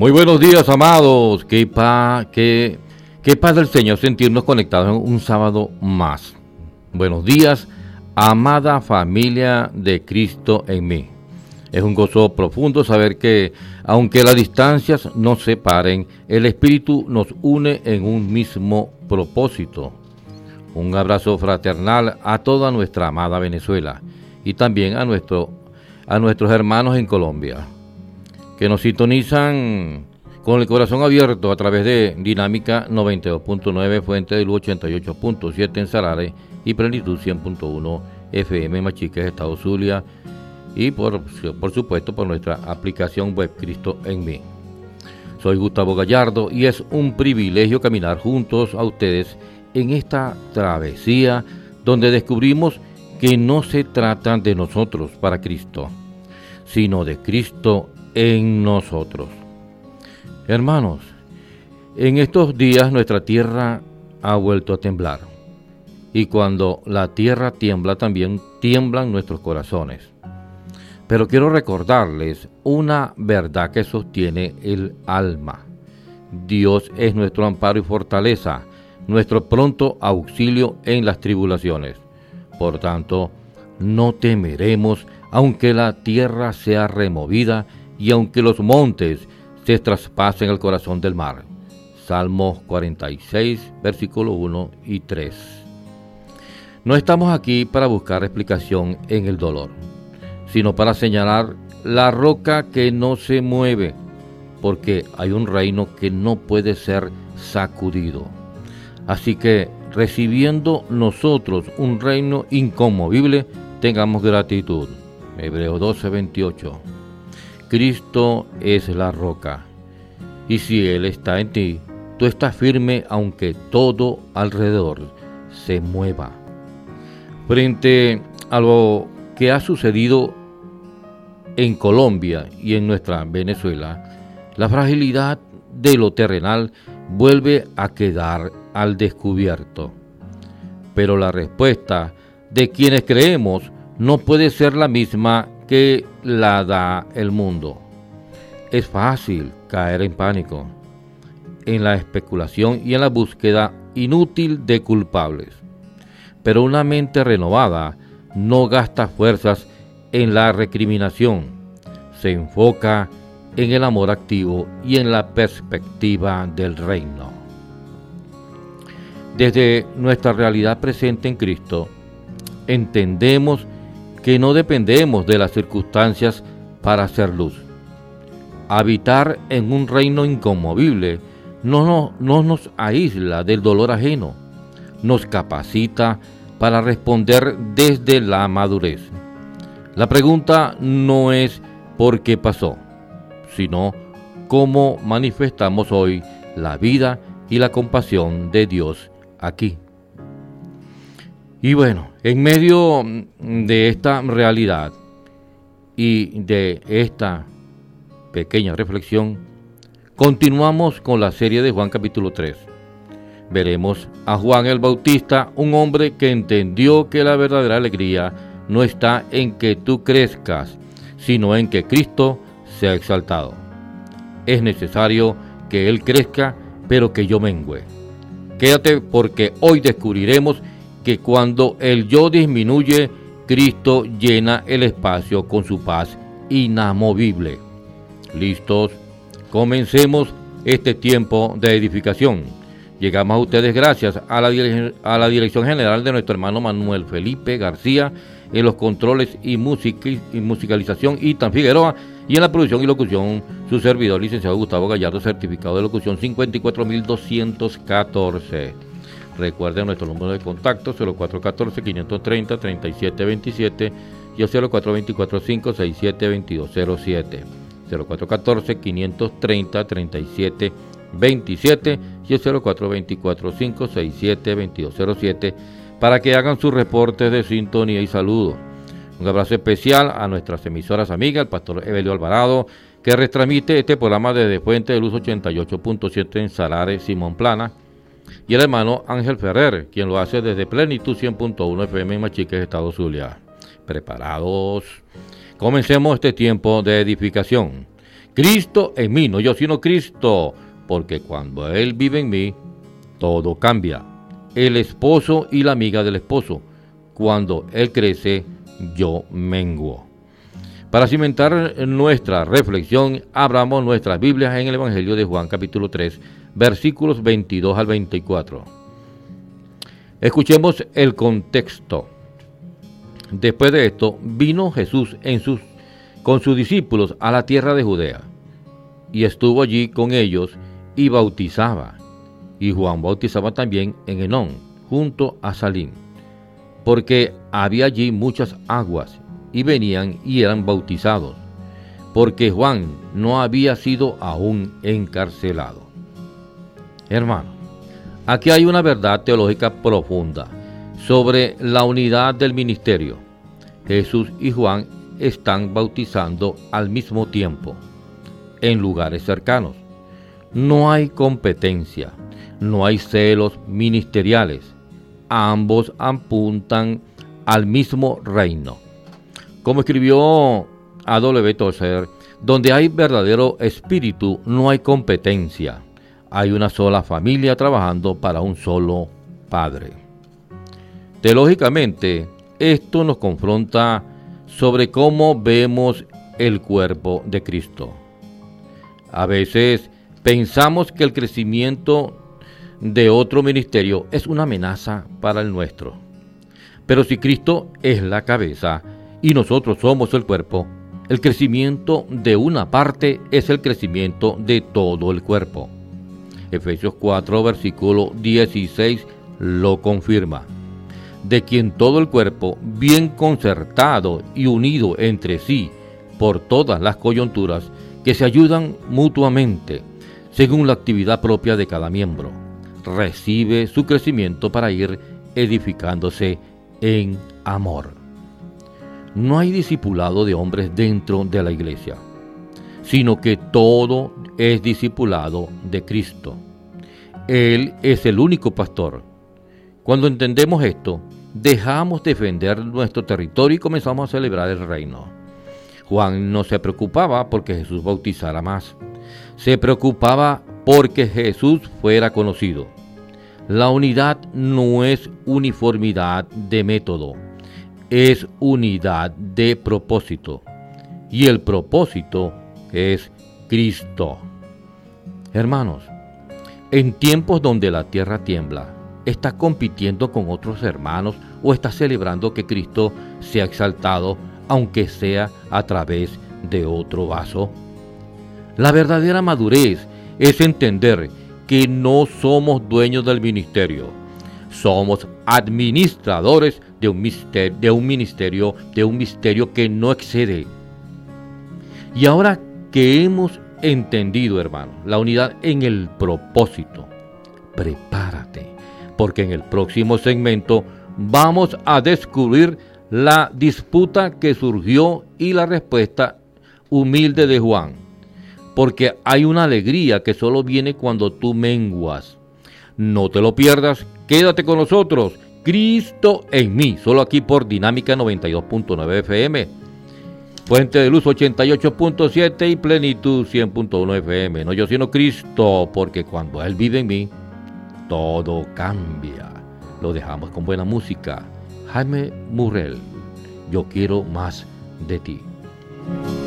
Muy buenos días, amados. Qué paz del Señor sentirnos conectados en un sábado más. Buenos días, amada familia de Cristo en mí. Es un gozo profundo saber que, aunque las distancias nos separen, el Espíritu nos une en un mismo propósito. Un abrazo fraternal a toda nuestra amada Venezuela y también a nuestros hermanos en Colombia, que nos sintonizan con el corazón abierto a través de Dinámica 92.9, Fuente de Luz 88.7 en Sarare y Plenitud 100.1 FM Machiques, Estado Zulia, y por supuesto por nuestra aplicación web Cristo en mí. Soy Gustavo Gallardo y es un privilegio caminar juntos a ustedes en esta travesía donde descubrimos que no se trata de nosotros para Cristo, sino de Cristo en nosotros. Hermanos, en estos días nuestra tierra ha vuelto a temblar, y cuando la tierra tiembla también tiemblan nuestros corazones. Pero quiero recordarles una verdad que sostiene el alma. Dios es nuestro amparo y fortaleza, nuestro pronto auxilio en las tribulaciones. Por tanto, no temeremos aunque la tierra sea removida y aunque los montes se traspasen el corazón del mar. Salmos 46, versículo 1 y 3. No estamos aquí para buscar explicación en el dolor, sino para señalar la roca que no se mueve, porque hay un reino que no puede ser sacudido. Así que, recibiendo nosotros un reino inconmovible, tengamos gratitud. Hebreos 12:28. Cristo es la roca, y si Él está en ti, tú estás firme aunque todo alrededor se mueva. Frente a lo que ha sucedido en Colombia y en nuestra Venezuela, la fragilidad de lo terrenal vuelve a quedar al descubierto. Pero la respuesta de quienes creemos no puede ser la misma que la da el mundo. Es fácil caer en pánico, en la especulación y en la búsqueda inútil de culpables. Pero una mente renovada no gasta fuerzas en la recriminación, se enfoca en el amor activo y en la perspectiva del reino. Desde nuestra realidad presente en Cristo, entendemos que no dependemos de las circunstancias para hacer luz. Habitar en un reino inconmovible no nos aísla del dolor ajeno, nos capacita para responder desde la madurez. La pregunta no es ¿por qué pasó?, sino cómo manifestamos hoy la vida y la compasión de Dios aquí. Y bueno, en medio de esta realidad y de esta pequeña reflexión, continuamos con la serie de Juan capítulo 3. Veremos a Juan el Bautista, un hombre que entendió que la verdadera alegría no está en que tú crezcas, sino en que Cristo sea exaltado. Es necesario que Él crezca, pero que yo mengüe. Quédate porque hoy descubriremos que cuando el yo disminuye, Cristo llena el espacio con su paz inamovible. ¿Listos? Comencemos este tiempo de edificación. Llegamos a ustedes gracias a la dirección general de nuestro hermano Manuel Felipe García, en los controles y musicalización Itan Figueroa, y en la producción y locución su servidor licenciado Gustavo Gallardo, certificado de locución 54214. Recuerden nuestro número de contacto 0414-530-3727 y el 0424-567-2207. 0414-530-3727 y el 0424-567-2207 para que hagan sus reportes de sintonía y saludos. Un abrazo especial a nuestras emisoras amigas, el pastor Evelio Alvarado, que retransmite este programa desde Fuente de Luz 88.7 en Sarare, Simón Plana, y el hermano Ángel Ferrer, quien lo hace desde Plenitud 100.1 FM en Machiques, Estado Zulia. ¿Preparados? Comencemos este tiempo de edificación. Cristo en mí, no yo sino Cristo, porque cuando Él vive en mí, todo cambia. El esposo y la amiga del esposo, cuando Él crece, yo menguo. Para cimentar nuestra reflexión, abramos nuestras Biblias en el Evangelio de Juan capítulo 3, versículos 22 al 24. Escuchemos el contexto. Después de esto, vino Jesús con sus discípulos a la tierra de Judea, y estuvo allí con ellos y bautizaba. Y Juan bautizaba también en Enón, junto a Salim, porque había allí muchas aguas, y venían y eran bautizados, porque Juan no había sido aún encarcelado. Hermano, aquí hay una verdad teológica profunda sobre la unidad del ministerio. Jesús y Juan están bautizando al mismo tiempo, en lugares cercanos. No hay competencia, no hay celos ministeriales. Ambos apuntan al mismo reino. Como escribió A.W. Tozer, donde hay verdadero espíritu, no hay competencia. Hay una sola familia trabajando para un solo Padre. Teológicamente, esto nos confronta sobre cómo vemos el cuerpo de Cristo. A veces pensamos que el crecimiento de otro ministerio es una amenaza para el nuestro. Pero si Cristo es la cabeza y nosotros somos el cuerpo, el crecimiento de una parte es el crecimiento de todo el cuerpo. Efesios 4, versículo 16 lo confirma. De quien todo el cuerpo, bien concertado y unido entre sí por todas las coyunturas, que se ayudan mutuamente, según la actividad propia de cada miembro, recibe su crecimiento para ir edificándose en amor. No hay discipulado de hombres dentro de la iglesia, sino que todo es discipulado de Cristo. Él es el único pastor. Cuando entendemos esto, dejamos defender nuestro territorio y comenzamos a celebrar el reino. Juan no se preocupaba porque Jesús bautizara más. Se preocupaba porque Jesús fuera conocido. La unidad no es uniformidad de método, es unidad de propósito. Y el propósito es Cristo. Hermanos, en tiempos donde la tierra tiembla, ¿estás compitiendo con otros hermanos o estás celebrando que Cristo sea exaltado, aunque sea a través de otro vaso? La verdadera madurez es entender que no somos dueños del ministerio, somos administradores de un misterio que no excede. Y ahora que hemos entendido, hermano, la unidad en el propósito, prepárate, porque en el próximo segmento vamos a descubrir la disputa que surgió y la respuesta humilde de Juan, porque hay una alegría que solo viene cuando tú menguas. No te lo pierdas, quédate con nosotros, Cristo en mí, solo aquí por Dinámica 92.9 FM, Fuente de Luz 88.7 y Plenitud 100.1 FM. No yo sino Cristo, porque cuando Él vive en mí, todo cambia. Lo dejamos con buena música. Jaime Murrell, yo quiero más de ti.